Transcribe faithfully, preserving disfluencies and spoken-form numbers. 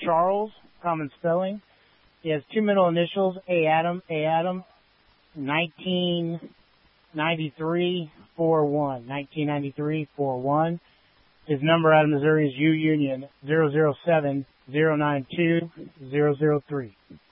Charles, common spelling. He has two middle initials, A. Adam, A. Adam, nineteen ninety-three four one, nineteen ninety-three four one. His number out of Missouri is U Union zero zero seven zero nine two zero zero three.